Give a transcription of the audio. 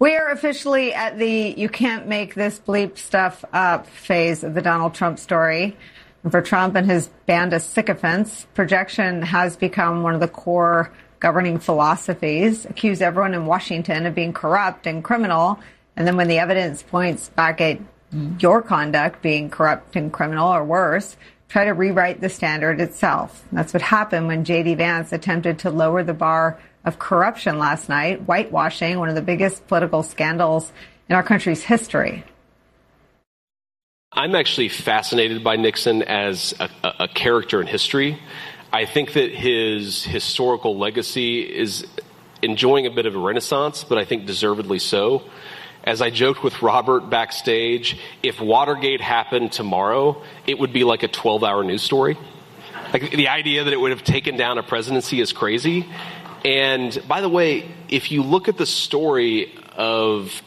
We are officially at the you can't make this bleep stuff up phase of the Donald Trump story. And for Trump and his band of sycophants, projection has become one of the core governing philosophies. Accuse everyone in Washington of being corrupt and criminal. And then when the evidence points back at your conduct being corrupt and criminal or worse, try to rewrite the standard itself. That's what happened when J.D. Vance attempted to lower the bar of corruption last night, whitewashing one of the biggest political scandals in our country's history. I'm actually fascinated by Nixon as a character in history. I think that his historical legacy is enjoying a bit of a renaissance, but I think deservedly so. As I joked with Robert backstage, if Watergate happened tomorrow, it would be like a 12-hour news story. Like, the idea that it would have taken down a presidency is crazy. And by the way, if you look at the story of